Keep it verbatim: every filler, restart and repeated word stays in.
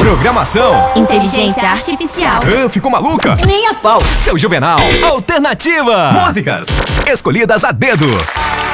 Programação. Inteligência artificial. Ah, ficou maluca? Nem a pau. Seu Juvenal. Alternativa. Músicas escolhidas a dedo.